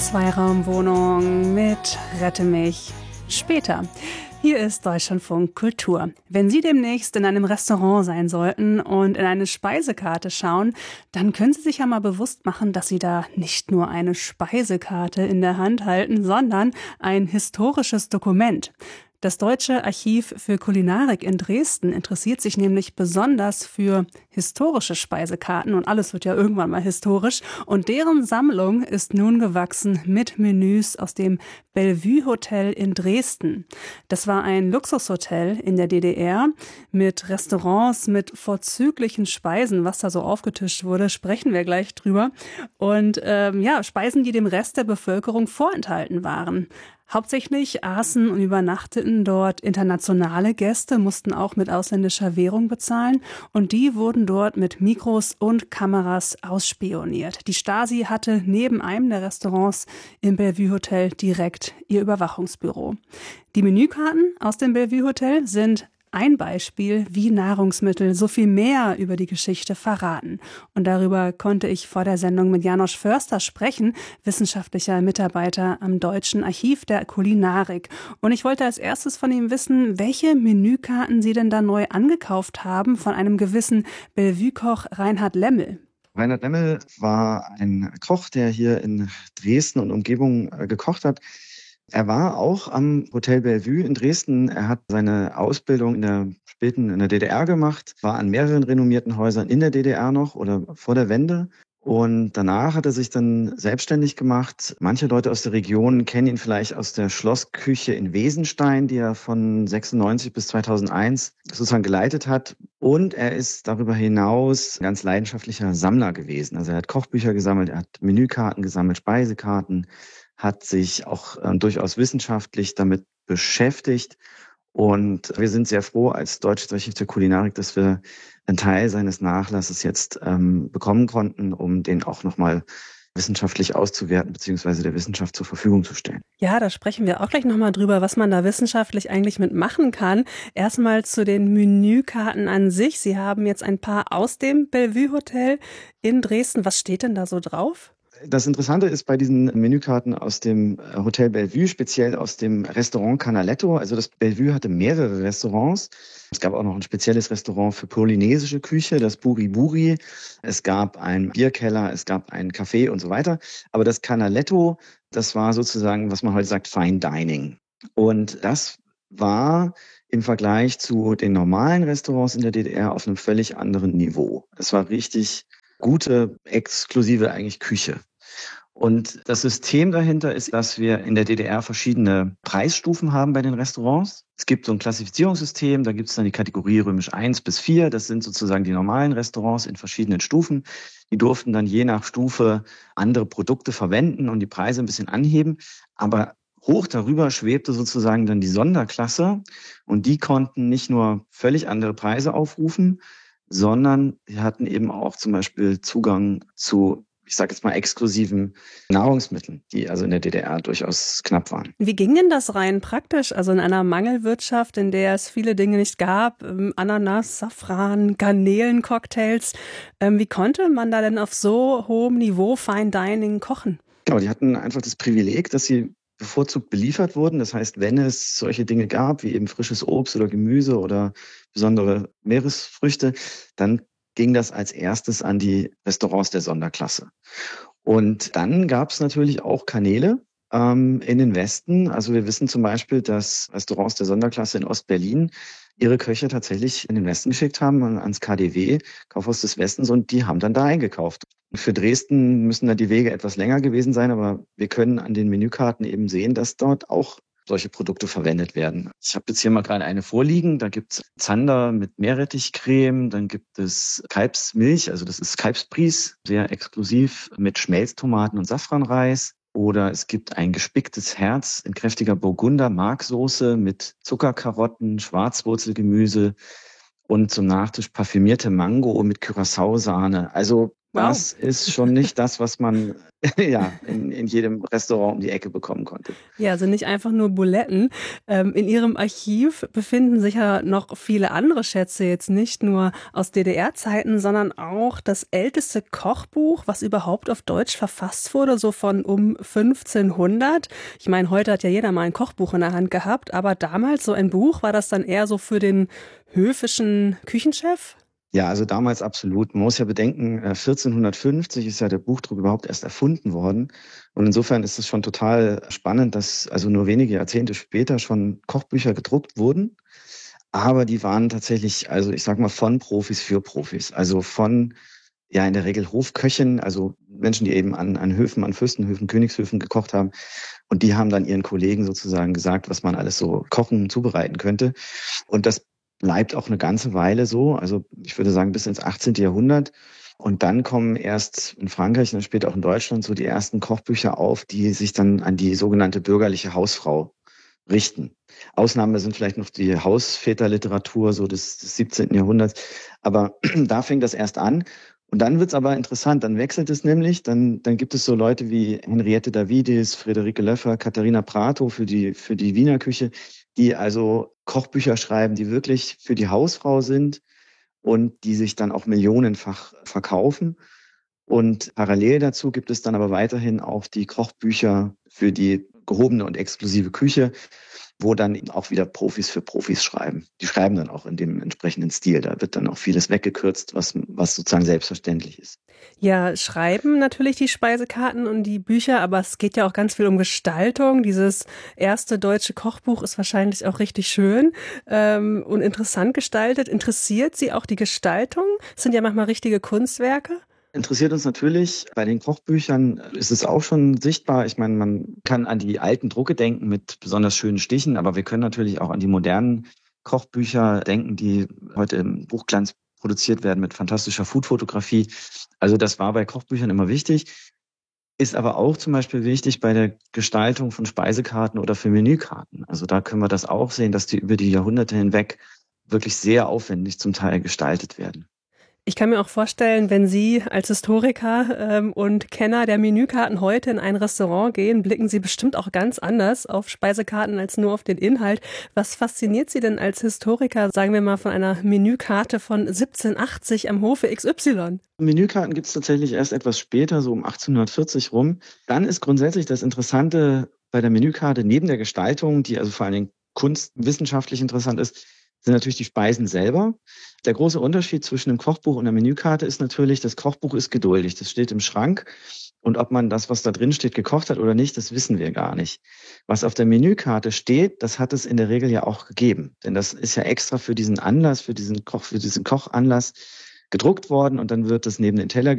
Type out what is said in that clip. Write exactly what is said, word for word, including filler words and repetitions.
Zweiraumwohnung mit Rette mich später. Hier ist Deutschlandfunk Kultur. Wenn Sie demnächst in einem Restaurant sein sollten und in eine Speisekarte schauen, dann können Sie sich ja mal bewusst machen, dass Sie da nicht nur eine Speisekarte in der Hand halten, sondern ein historisches Dokument. Das Deutsche Archiv für Kulinarik in Dresden interessiert sich nämlich besonders für historische Speisekarten und alles wird ja irgendwann mal historisch. Und deren Sammlung ist nun gewachsen mit Menüs aus dem Bellevue Hotel in Dresden. Das war ein Luxushotel in der D D R mit Restaurants, mit vorzüglichen Speisen. Was da so aufgetischt wurde, sprechen wir gleich drüber. Und ähm, ja, Speisen, die dem Rest der Bevölkerung vorenthalten waren. Hauptsächlich aßen und übernachteten dort internationale Gäste, mussten auch mit ausländischer Währung bezahlen und die wurden dort mit Mikros und Kameras ausspioniert. Die Stasi hatte neben einem der Restaurants im Bellevue Hotel direkt ihr Überwachungsbüro. Die Menükarten aus dem Bellevue Hotel sind ein Beispiel, wie Nahrungsmittel so viel mehr über die Geschichte verraten. Und darüber konnte ich vor der Sendung mit Janosch Förster sprechen, wissenschaftlicher Mitarbeiter am Deutschen Archiv der Kulinarik. Und ich wollte als erstes von ihm wissen, welche Menükarten Sie denn da neu angekauft haben von einem gewissen Bellevue-Koch Reinhard Lemmel. Reinhard Lemmel war ein Koch, der hier in Dresden und Umgebung gekocht hat. Er war auch am Hotel Bellevue in Dresden. Er hat seine Ausbildung in der späten in der D D R gemacht, war an mehreren renommierten Häusern in der D D R noch oder vor der Wende. Und danach hat er sich dann selbstständig gemacht. Manche Leute aus der Region kennen ihn vielleicht aus der Schlossküche in Wesenstein, die er von sechsundneunzig bis zweitausendeins sozusagen geleitet hat. Und er ist darüber hinaus ein ganz leidenschaftlicher Sammler gewesen. Also er hat Kochbücher gesammelt, er hat Menükarten gesammelt, Speisekarten, hat sich auch äh, durchaus wissenschaftlich damit beschäftigt. Und wir sind sehr froh als Deutsches Archiv der Kulinarik, dass wir einen Teil seines Nachlasses jetzt ähm, bekommen konnten, um den auch nochmal wissenschaftlich auszuwerten bzw. der Wissenschaft zur Verfügung zu stellen. Ja, da sprechen wir auch gleich nochmal drüber, was man da wissenschaftlich eigentlich mitmachen kann. Erstmal zu den Menükarten an sich. Sie haben jetzt ein paar aus dem Bellevue Hotel in Dresden. Was steht denn da so drauf? Das Interessante ist bei diesen Menükarten aus dem Hotel Bellevue, speziell aus dem Restaurant Canaletto. Also das Bellevue hatte mehrere Restaurants. Es gab auch noch ein spezielles Restaurant für polynesische Küche, das Buri Buri. Es gab einen Bierkeller, es gab einen Café und so weiter. Aber das Canaletto, das war sozusagen, was man heute sagt, Fine Dining. Und das war im Vergleich zu den normalen Restaurants in der D D R auf einem völlig anderen Niveau. Es war richtig gute, exklusive eigentlich Küche. Und das System dahinter ist, dass wir in der D D R verschiedene Preisstufen haben bei den Restaurants. Es gibt so ein Klassifizierungssystem, da gibt es dann die Kategorie römisch eins bis vier. Das sind sozusagen die normalen Restaurants in verschiedenen Stufen. Die durften dann je nach Stufe andere Produkte verwenden und die Preise ein bisschen anheben. Aber hoch darüber schwebte sozusagen dann die Sonderklasse und die konnten nicht nur völlig andere Preise aufrufen, sondern sie hatten eben auch zum Beispiel Zugang zu, ich sage jetzt mal, exklusiven Nahrungsmitteln, die also in der D D R durchaus knapp waren. Wie ging denn das rein praktisch? Also in einer Mangelwirtschaft, in der es viele Dinge nicht gab, ähm, Ananas, Safran, Garnelencocktails. Ähm, wie konnte man da denn auf so hohem Niveau Fine Dining kochen? Genau, die hatten einfach das Privileg, dass sie bevorzugt beliefert wurden. Das heißt, wenn es solche Dinge gab, wie eben frisches Obst oder Gemüse oder besondere Meeresfrüchte, dann ging das als erstes an die Restaurants der Sonderklasse. Und dann gab es natürlich auch Kanäle ähm, in den Westen. Also wir wissen zum Beispiel, dass Restaurants der Sonderklasse in Ostberlin ihre Köche tatsächlich in den Westen geschickt haben, ans K D W, Kaufhaus des Westens, und die haben dann da eingekauft. Für Dresden müssen da die Wege etwas länger gewesen sein, aber wir können an den Menükarten eben sehen, dass dort auch solche Produkte verwendet werden. Ich habe jetzt hier mal gerade eine vorliegen. Da gibt es Zander mit Meerrettichcreme, dann gibt es Kalbsmilch, also das ist Kalbsbries, sehr exklusiv mit Schmelztomaten und Safranreis. Oder es gibt ein gespicktes Herz in kräftiger Burgunder-Marksoße mit Zuckerkarotten, Schwarzwurzelgemüse und zum Nachtisch parfümierte Mango mit Curacao-Sahne. Also Wow. Das ist schon nicht das, was man ja in, in jedem Restaurant um die Ecke bekommen konnte. Ja, also nicht einfach nur Buletten. Ähm, in Ihrem Archiv befinden sich ja noch viele andere Schätze, jetzt nicht nur aus D D R-Zeiten, sondern auch das älteste Kochbuch, was überhaupt auf Deutsch verfasst wurde, so von um fünfzehnhundert. Ich meine, heute hat ja jeder mal ein Kochbuch in der Hand gehabt, aber damals so ein Buch, war das dann eher so für den höfischen Küchenchef? Ja, also damals absolut. Man muss ja bedenken, äh, vierzehnhundertfünfzig ist ja der Buchdruck überhaupt erst erfunden worden. Und insofern ist es schon total spannend, dass also nur wenige Jahrzehnte später schon Kochbücher gedruckt wurden. Aber die waren tatsächlich, also ich sag mal, von Profis für Profis. Also von, ja, in der Regel Hofköchen, also Menschen, die eben an, an Höfen, an Fürstenhöfen, Königshöfen gekocht haben. Und die haben dann ihren Kollegen sozusagen gesagt, was man alles so kochen, zubereiten könnte. Und das bleibt auch eine ganze Weile so, also ich würde sagen bis ins achtzehnten. Jahrhundert. Und dann kommen erst in Frankreich und dann später auch in Deutschland so die ersten Kochbücher auf, die sich dann an die sogenannte bürgerliche Hausfrau richten. Ausnahme sind vielleicht noch die Hausväterliteratur so des, des siebzehnten. Jahrhunderts. Aber da fängt das erst an. Und dann wird's aber interessant, dann wechselt es nämlich, dann, dann gibt es so Leute wie Henriette Davidis, Friederike Löffer, Katharina Prato für die, für die Wiener Küche, die also Kochbücher schreiben, die wirklich für die Hausfrau sind und die sich dann auch millionenfach verkaufen. Und parallel dazu gibt es dann aber weiterhin auch die Kochbücher für die gehobene und exklusive Küche, wo dann eben auch wieder Profis für Profis schreiben. Die schreiben dann auch in dem entsprechenden Stil. Da wird dann auch vieles weggekürzt, was, was sozusagen selbstverständlich ist. Ja, schreiben natürlich die Speisekarten und die Bücher, aber es geht ja auch ganz viel um Gestaltung. Dieses erste deutsche Kochbuch ist wahrscheinlich auch richtig schön ähm, und interessant gestaltet. Interessiert Sie auch die Gestaltung? Das sind ja manchmal richtige Kunstwerke. Interessiert uns natürlich. Bei den Kochbüchern ist es auch schon sichtbar. Ich meine, man kann an die alten Drucke denken mit besonders schönen Stichen, aber wir können natürlich auch an die modernen Kochbücher denken, die heute im Buchglanz produziert werden mit fantastischer Foodfotografie. Also das war bei Kochbüchern immer wichtig, ist aber auch zum Beispiel wichtig bei der Gestaltung von Speisekarten oder für Menükarten. Also da können wir das auch sehen, dass die über die Jahrhunderte hinweg wirklich sehr aufwendig zum Teil gestaltet werden. Ich kann mir auch vorstellen, wenn Sie als Historiker ähm, und Kenner der Menükarten heute in ein Restaurant gehen, blicken Sie bestimmt auch ganz anders auf Speisekarten als nur auf den Inhalt. Was fasziniert Sie denn als Historiker, sagen wir mal, von einer Menükarte von siebzehnhundertachtzig am Hofe X Y? Menükarten gibt es tatsächlich erst etwas später, so um achtzehnhundertvierzig rum. Dann ist grundsätzlich das Interessante bei der Menükarte neben der Gestaltung, die also vor allen Dingen kunstwissenschaftlich interessant ist, sind natürlich die Speisen selber. Der große Unterschied zwischen dem Kochbuch und der Menükarte ist natürlich, das Kochbuch ist geduldig. Das steht im Schrank. Und ob man das, was da drin steht, gekocht hat oder nicht, das wissen wir gar nicht. Was auf der Menükarte steht, das hat es in der Regel ja auch gegeben. Denn das ist ja extra für diesen Anlass, für diesen Koch, für diesen Kochanlass gedruckt worden. Und dann wird das neben den Teller